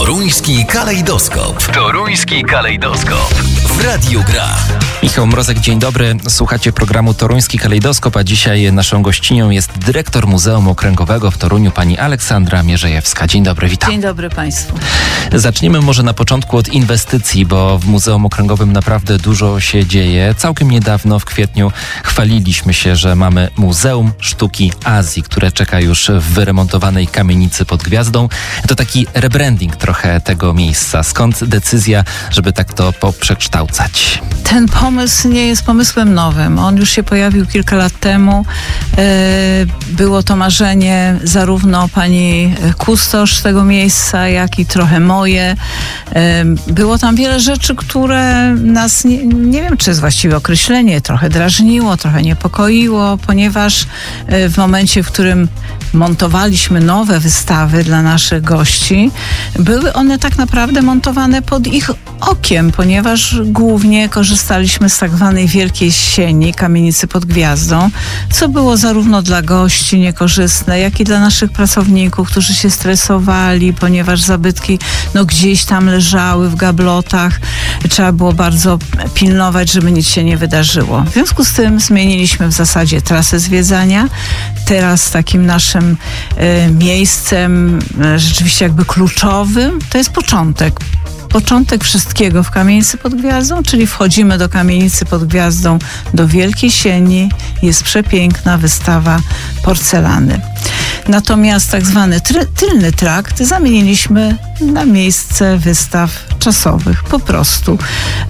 Toruński kalejdoskop. Toruński kalejdoskop. W Radiu Gra. Michał Mrozek, dzień dobry. Słuchacie programu Toruński kalejdoskop, a dzisiaj naszą gościnią jest dyrektor Muzeum Okręgowego w Toruniu, pani Aleksandra Mierzejewska. Dzień dobry, witam. Dzień dobry Państwu. Zaczniemy może na początku od inwestycji, bo w Muzeum Okręgowym naprawdę dużo się dzieje. Całkiem niedawno, w kwietniu, chwaliliśmy się, że mamy Muzeum Sztuki Azji, które czeka już w wyremontowanej kamienicy pod Gwiazdą. To taki rebranding trochę tego miejsca. Skąd decyzja, żeby tak to poprzekształcać? Ten pomysł nie jest pomysłem nowym. On już się pojawił kilka lat temu. Było to marzenie zarówno pani kustosz tego miejsca, jak i trochę moje. Było tam wiele rzeczy, które nas, nie wiem czy jest właściwe określenie, trochę drażniło, trochę niepokoiło, ponieważ w momencie, w którym montowaliśmy nowe wystawy dla naszych gości, były one tak naprawdę montowane pod ich okiem, ponieważ głównie korzystaliśmy z tak zwanej wielkiej sieni, kamienicy pod Gwiazdą, co było zarówno dla gości niekorzystne, jak i dla naszych pracowników, którzy się stresowali, ponieważ zabytki gdzieś tam leżały w gablotach. Trzeba było bardzo pilnować, żeby nic się nie wydarzyło. W związku z tym zmieniliśmy w zasadzie trasę zwiedzania. Teraz takim naszym miejscem rzeczywiście jakby kluczowym to jest początek wszystkiego w kamienicy pod Gwiazdą, czyli wchodzimy do kamienicy pod Gwiazdą, do wielkiej sieni, jest przepiękna wystawa porcelany. Natomiast tak zwany tylny trakt zamieniliśmy na miejsce wystaw czasowych, po prostu.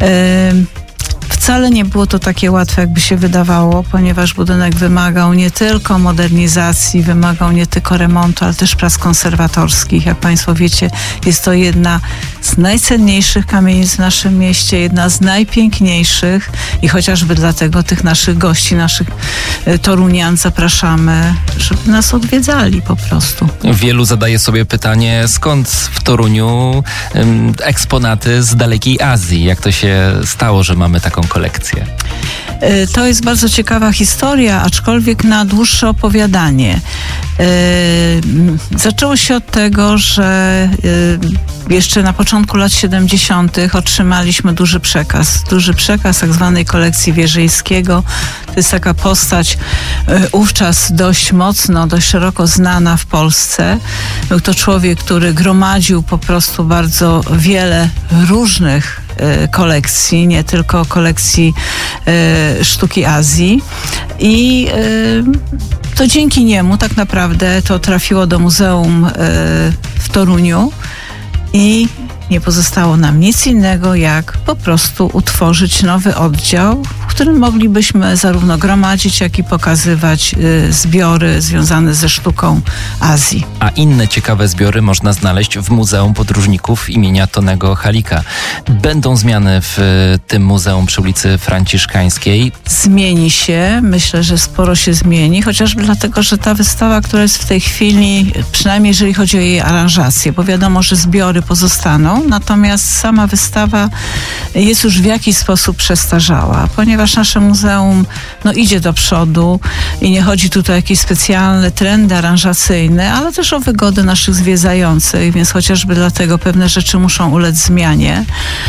Wcale nie było to takie łatwe, jakby się wydawało, ponieważ budynek wymagał nie tylko modernizacji, wymagał nie tylko remontu, ale też prac konserwatorskich. Jak Państwo wiecie, jest to jedna z najcenniejszych kamienic w naszym mieście, jedna z najpiękniejszych i chociażby dlatego tych naszych gości, naszych torunian zapraszamy, żeby nas odwiedzali po prostu. Wielu zadaje sobie pytanie, skąd w Toruniu eksponaty z dalekiej Azji? Jak to się stało, że mamy taką kolekcję? To jest bardzo ciekawa historia, aczkolwiek na dłuższe opowiadanie. Zaczęło się od tego, że jeszcze na początku lat 70. otrzymaliśmy duży przekaz tak zwanej kolekcji Wierzyńskiego. To jest taka postać wówczas dość szeroko znana w Polsce. Był to człowiek, który gromadził po prostu bardzo wiele różnych kolekcji, nie tylko kolekcji sztuki Azji i to dzięki niemu tak naprawdę to trafiło do muzeum w Toruniu i nie pozostało nam nic innego, jak po prostu utworzyć nowy oddział, w którym moglibyśmy zarówno gromadzić, jak i pokazywać zbiory związane ze sztuką Azji. A inne ciekawe zbiory można znaleźć w Muzeum Podróżników imienia Tonego Halika. Będą zmiany w tym muzeum przy ulicy Franciszkańskiej? Zmieni się. Myślę, że sporo się zmieni, chociażby dlatego, że ta wystawa, która jest w tej chwili, przynajmniej jeżeli chodzi o jej aranżację, bo wiadomo, że zbiory pozostaną, natomiast sama wystawa jest już w jakiś sposób przestarzała, ponieważ nasze muzeum idzie do przodu i nie chodzi tutaj o jakieś specjalne trendy aranżacyjne, ale też o wygodę naszych zwiedzających, więc chociażby dlatego pewne rzeczy muszą ulec zmianie.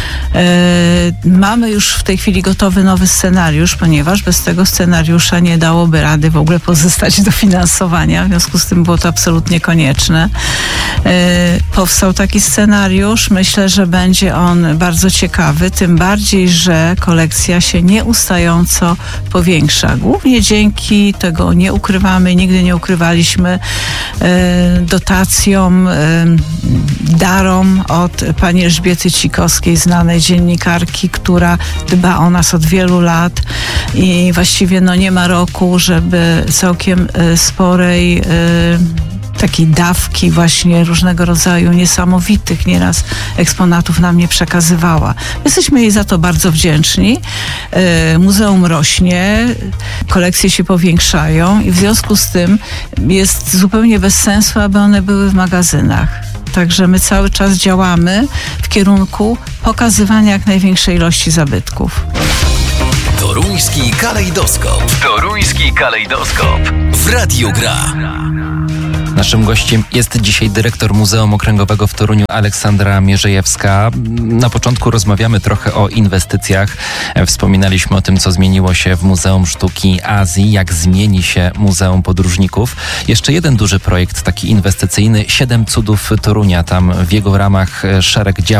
Mamy już w tej chwili gotowy nowy scenariusz, ponieważ bez tego scenariusza nie dałoby rady w ogóle pozyskać dofinansowania, w związku z tym było to absolutnie konieczne. Powstał taki scenariusz, myślę, że będzie on bardzo ciekawy, tym bardziej, że kolekcja się nieustająco powiększa. Głównie dzięki, tego nie ukrywamy, nigdy nie ukrywaliśmy, dotacjom, darom od pani Elżbiety Cikowskiej, znanej dziennikarki, która dba o nas od wielu lat i właściwie nie ma roku, żeby całkiem sporej takiej dawki właśnie różnego rodzaju niesamowitych nieraz eksponatów nam nie przekazywała. Jesteśmy jej za to bardzo wdzięczni. Muzeum rośnie, kolekcje się powiększają i w związku z tym jest zupełnie bez sensu, aby one były w magazynach. Także my cały czas działamy w kierunku pokazywania jak największej ilości zabytków. Toruński kalejdoskop. Toruński kalejdoskop. W Radiu Gra. Naszym gościem jest dzisiaj dyrektor Muzeum Okręgowego w Toruniu Aleksandra Mierzejewska. Na początku rozmawiamy trochę o inwestycjach. Wspominaliśmy o tym, co zmieniło się w Muzeum Sztuki Azji, jak zmieni się Muzeum Podróżników. Jeszcze jeden duży projekt, taki inwestycyjny, 7 cudów Torunia. Tam w jego ramach szereg działań